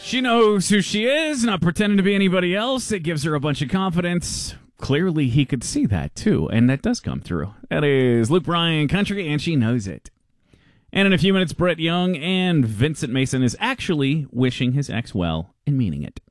She knows who she is, not pretending to be anybody else. It gives her a bunch of confidence. Clearly, he could see that, too, and that does come through. That is Luke Bryan Country, and she knows it. And in a few minutes, Brett Young and Vincent Mason is actually wishing his ex well and meaning it.